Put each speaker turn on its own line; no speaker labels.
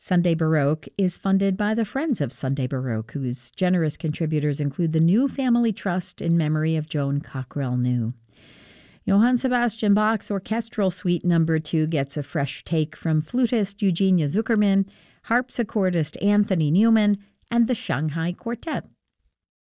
Sunday Baroque is funded by the Friends of Sunday Baroque, whose generous contributors include the New Family Trust in memory of Joan Cockrell New. Johann Sebastian Bach's Orchestral Suite No. 2 gets a fresh take from flutist Eugenia Zuckerman, harpsichordist Anthony Newman, and the Shanghai Quartet.